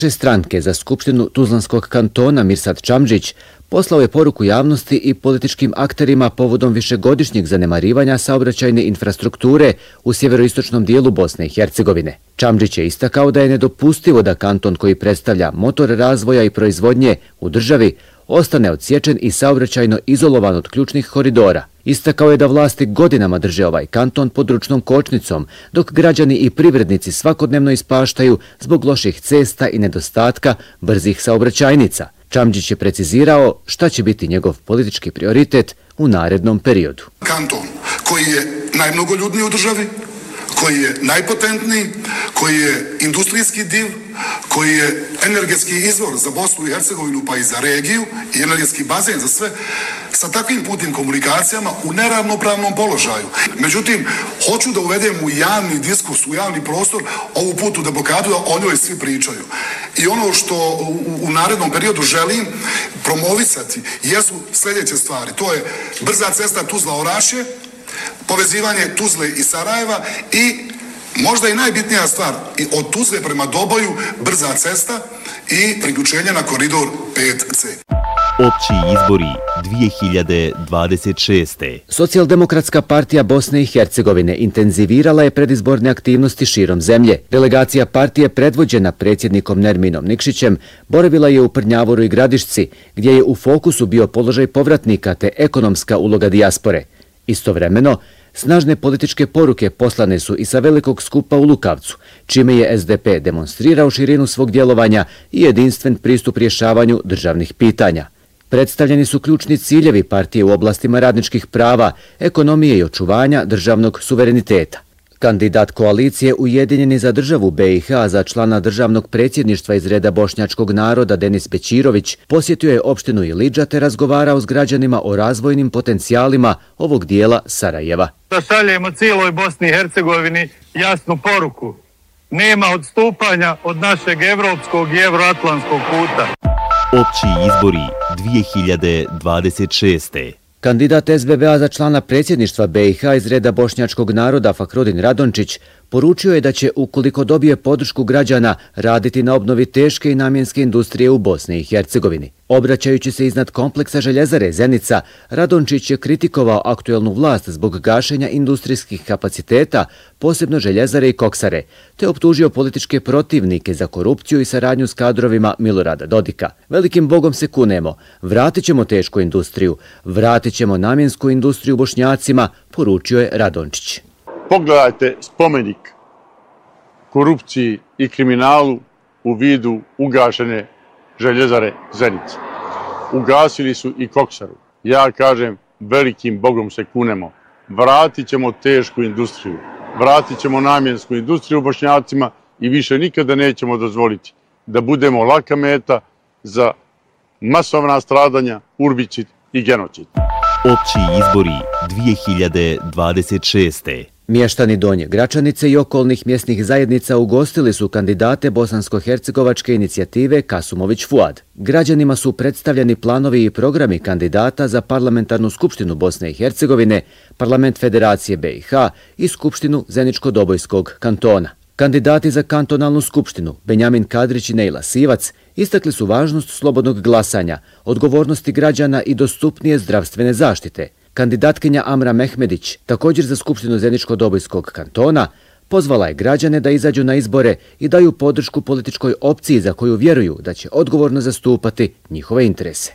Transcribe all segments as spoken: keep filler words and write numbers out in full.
Stranke za Skupštinu Tuzlanskog kantona Mirsad Čamdžić poslao je poruku javnosti i političkim akterima povodom višegodišnjeg zanemarivanja saobraćajne infrastrukture u sjeveroistočnom dijelu Bosne i Hercegovine. Čamdžić je istakao da je nedopustivo da kanton koji predstavlja motor razvoja i proizvodnje u državi ostane odsječen i saobraćajno izolovan od ključnih koridora. Istakao je da vlasti godinama drže ovaj kanton pod ručnom kočnicom, dok građani i privrednici svakodnevno ispaštaju zbog loših cesta i nedostatka brzih saobraćajnica. Čamdžić je precizirao šta će biti njegov politički prioritet u narednom periodu. Kanton koji je najmnogoljudniji u državi, koji je najpotentniji, koji je industrijski div, koji je energetski izvor za Bosnu i Hercegovinu pa i za regiju i energetski bazen za sve, sa takvim putnim komunikacijama u neravnopravnom položaju. Međutim, hoću da uvedem u javni diskurs, u javni prostor ovu putnu deblokadu, da o njoj svi pričaju. I ono što u, u narednom periodu želim promovisati jesu sljedeće stvari. To je brza cesta Tuzla-Orašje, povezivanje Tuzle i Sarajeva i možda i najbitnija stvar, od Tuzle prema Doboju brza cesta i priključenje na koridor pet ce. Opći izbori dvije hiljade dvadeset šeste. Socijaldemokratska partija Bosne i Hercegovine intenzivirala je predizborne aktivnosti širom zemlje. Delegacija partije predvođena predsjednikom Nerminom Nikšićem boravila je u Prnjavoru i Gradišci, gdje je u fokusu bio položaj povratnika te ekonomska uloga dijaspore. Istovremeno, snažne političke poruke poslane su i sa velikog skupa u Lukavcu, čime je es de pe demonstrirao širinu svog djelovanja i jedinstven pristup rješavanju državnih pitanja. Predstavljeni su ključni ciljevi partije u oblastima radničkih prava, ekonomije i očuvanja državnog suvereniteta. Kandidat koalicije Ujedinjeni za državu be i ha za člana državnog predsjedništva iz reda bošnjačkog naroda Denis Bećirović posjetio je opštinu Ilidža te razgovarao s građanima o razvojnim potencijalima ovog dijela Sarajeva. Da šaljemo cijeloj Bosni i Hercegovini jasnu poruku. Nema odstupanja od našeg evropskog i evroatlantskog puta. Opći izbori dvije hiljade dvadeset šeste. Kandidat es be be a za člana predsjedništva be i ha iz reda bošnjačkog naroda Fakrudin Radončić poručio je da će, ukoliko dobije podršku građana, raditi na obnovi teške i namjenske industrije u Bosni i Hercegovini. Obraćajući se iznad kompleksa željezare Zenica, Radončić je kritikovao aktuelnu vlast zbog gašenja industrijskih kapaciteta, posebno željezare i koksare, te optužio političke protivnike za korupciju i saradnju s kadrovima Milorada Dodika. Velikim bogom se kunemo, vratit ćemo tešku industriju, vratit ćemo namjensku industriju Bošnjacima, poručio je Radončić. Pogledajte spomenik korupciji i kriminalu u vidu ugašene željezare Zenica. Ugasili su i koksaru. Ja kažem, velikim bogom se kunemo. Vratit ćemo tešku industriju. Vratit ćemo namjensku industriju Bošnjacima i više nikada nećemo dozvoliti da budemo laka meta za masovna stradanja, urbicid i genocid. Opći izbori dvije hiljade dvadeset šeste. Mještani Donje Gračanice i okolnih mjesnih zajednica ugostili su kandidate bosansko-hercegovačke inicijative Kasumović Fuad. Građanima su predstavljeni planovi i programi kandidata za parlamentarnu skupštinu Bosne i Hercegovine, parlament Federacije be i ha i skupštinu Zeničko-Dobojskog kantona. Kandidati za kantonalnu skupštinu Benjamin Kadrić i Nejla Sivac istakli su važnost slobodnog glasanja, odgovornosti građana i dostupnije zdravstvene zaštite. Kandidatkinja Amra Mehmedić, također za skupštinu Zeničko-Dobojskog kantona, pozvala je građane da izađu na izbore i daju podršku političkoj opciji za koju vjeruju da će odgovorno zastupati njihove interese.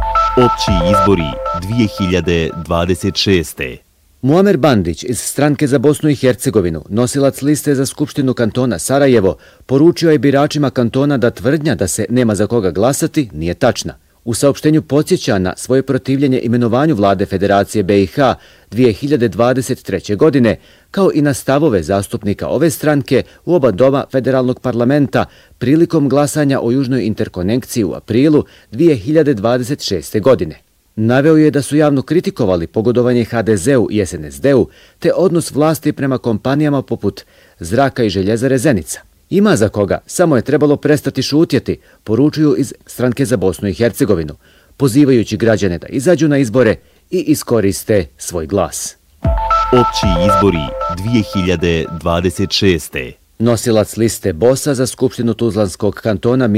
Opći izbori dvije hiljade dvadeset šeste. Muamer Bandić iz Stranke za Bosnu i Hercegovinu, nosilac liste za skupštinu kantona Sarajevo, poručio je biračima kantona da tvrdnja da se nema za koga glasati nije tačna. U saopštenju podsjeća na svoje protivljenje imenovanju vlade Federacije be i ha dvije hiljade dvadeset treće. godine, kao i na stavove zastupnika ove stranke u oba doma federalnog parlamenta prilikom glasanja o južnoj interkonekciji u aprilu dvije hiljade dvadeset šeste. godine. Naveo je da su javno kritikovali pogodovanje ha de zeu i es en es de u te odnos vlasti prema kompanijama poput Zraka i željezare Zenica. Ima za koga, samo je trebalo prestati šutjeti, poručuju iz Stranke za Bosnu i Hercegovinu, pozivajući građane da izađu na izbore i iskoriste svoj glas. Opći izbori dvije hiljade dvadeset šeste. Nosilac liste bosa za Skupštinu Tuzlanskog kantona